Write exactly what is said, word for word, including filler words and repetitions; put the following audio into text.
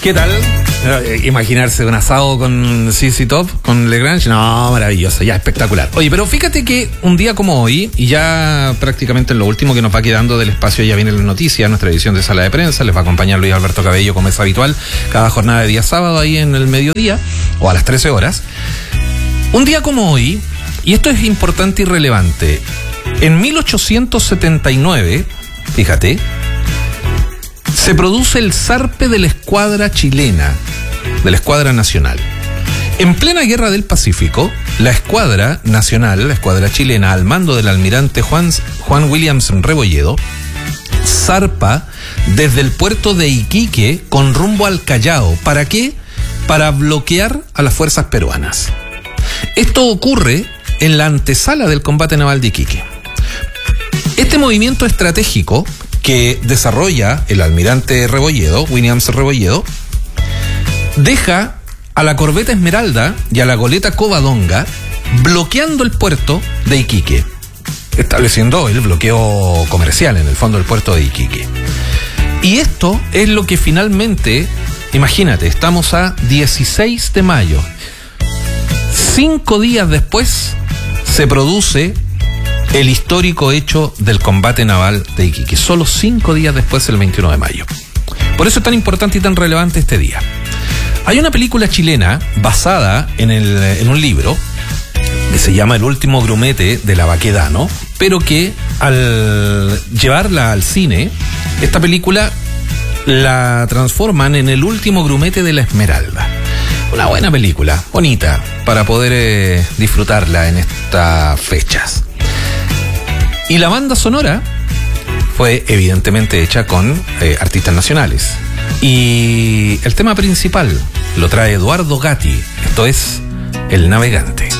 ¿Qué tal? Imaginarse un asado con C C Top, con Lagrange, no, maravilloso, ya, espectacular. Oye, pero fíjate que un día como hoy, y ya prácticamente en lo último que nos va quedando del espacio, ya viene la noticia, nuestra edición de Sala de Prensa, les va a acompañar Luis Alberto Cabello como es habitual, cada jornada de día sábado ahí en el mediodía, o a las trece horas. Un día como hoy, y esto es importante y relevante, en mil ochocientos setenta y nueve, fíjate, se produce el zarpe de la escuadra chilena, de la escuadra nacional. En plena guerra del Pacífico, la escuadra nacional, la escuadra chilena, al mando del almirante Juan, Juan Williams Rebolledo, zarpa desde el puerto de Iquique con rumbo al Callao. ¿Para qué? Para bloquear a las fuerzas peruanas. Esto ocurre en la antesala del combate naval de Iquique. Este movimiento estratégico que desarrolla el almirante Rebolledo, Williams Rebolledo, deja a la corbeta Esmeralda y a la goleta Covadonga bloqueando el puerto de Iquique, estableciendo el bloqueo comercial en el fondo del puerto de Iquique. Y esto es lo que finalmente, imagínate, estamos a dieciséis de mayo, cinco días después se produce el histórico hecho del combate naval de Iquique, solo cinco días después, el veintiuno de mayo. Por eso es tan importante y tan relevante este día. Hay una película chilena basada en, el, en un libro que se llama El último grumete de la Baquedano, pero que al llevarla al cine, esta película la transforman en El último grumete de la Esmeralda. Una buena película, bonita, para poder eh, disfrutarla en estas fechas. Y la banda sonora fue evidentemente hecha con eh, artistas nacionales. Y el tema principal lo trae Eduardo Gatti. Esto es El Navegante.